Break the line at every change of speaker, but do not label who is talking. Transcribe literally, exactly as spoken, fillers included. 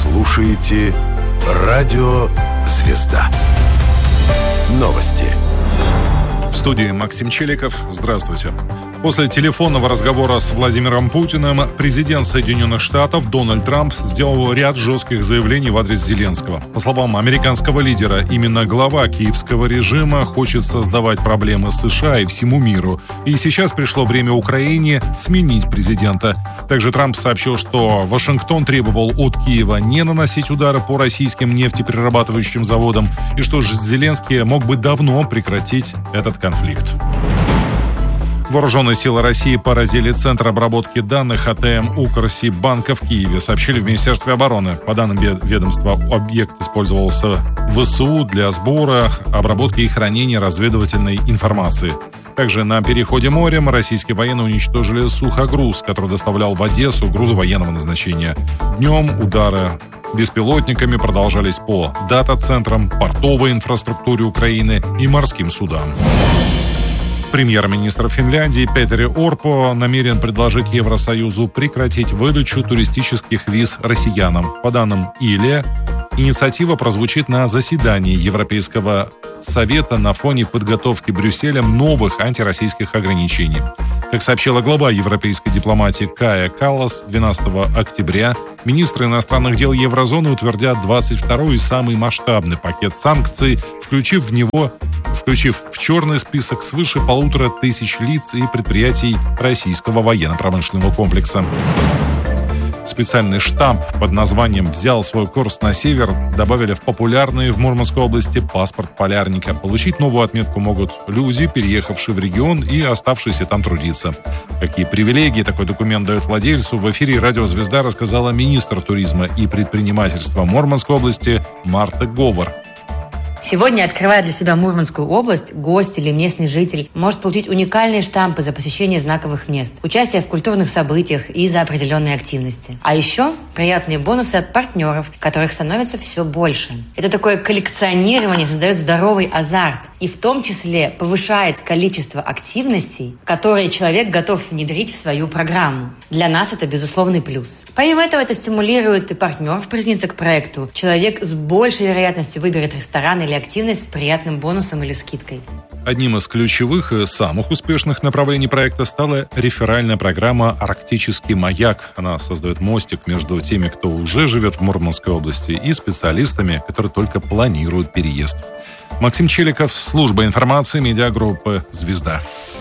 слушаете Радио «Звезда». Новости.
В студии Максим Челиков. Здравствуйте. После телефонного разговора с Владимиром Путиным президент Соединенных Штатов Дональд Трамп сделал ряд жестких заявлений в адрес Зеленского. По словам американского лидера, именно глава киевского режима хочет создавать проблемы США и всему миру. И сейчас пришло время Украине сменить президента. Также Трамп сообщил, что Вашингтон требовал от Киева не наносить удары по российским нефтеперерабатывающим заводам и что Зеленский мог бы давно прекратить этот конфликт. Вооруженные силы России поразили Центр обработки данных А Т М Укрсибанка в Киеве, сообщили в Министерстве обороны. По данным ведомства, объект использовался В С У для сбора, обработки и хранения разведывательной информации. Также на переходе морем российские военные уничтожили сухогруз, который доставлял в Одессу грузы военного назначения. Днем удары беспилотниками продолжались по дата-центрам, портовой инфраструктуре Украины и морским судам. Премьер-министр Финляндии Петери Орпо намерен предложить Евросоюзу прекратить выдачу туристических виз россиянам. По данным ИЛЕ, инициатива прозвучит на заседании Европейского совета на фоне подготовки Брюсселем новых антироссийских ограничений. Как сообщила глава европейской дипломатии Кая Каллас, двенадцатого октября министры иностранных дел еврозоны утвердят двадцать второй и самый масштабный пакет санкций, включив в него включив в черный список свыше полутора тысяч лиц и предприятий российского военно-промышленного комплекса. Специальный штамп под названием «Взял свой курс на север» добавили в популярный в Мурманской области паспорт полярника. Получить новую отметку могут люди, переехавшие в регион и оставшиеся там трудиться. Какие привилегии такой документ дает владельцу, в эфире «Радио Звезда» рассказала министр туризма и предпринимательства Мурманской области Марта Говор.
Сегодня, открывая для себя Мурманскую область, гость или местный житель может получить уникальные штампы за посещение знаковых мест, участие в культурных событиях и за определенные активности. А еще приятные бонусы от партнеров, которых становится все больше. Это такое коллекционирование создает здоровый азарт и в том числе повышает количество активностей, которые человек готов внедрить в свою программу. Для нас это безусловный плюс. Помимо этого, это стимулирует и партнеров присоединиться к проекту. Человек с большей вероятностью выберет ресторан или активность с приятным бонусом или скидкой.
Одним из ключевых и самых успешных направлений проекта стала реферальная программа «Арктический маяк». Она создает мостик между теми, кто уже живет в Мурманской области, и специалистами, которые только планируют переезд. Максим Челиков, служба информации, медиагруппы «Звезда».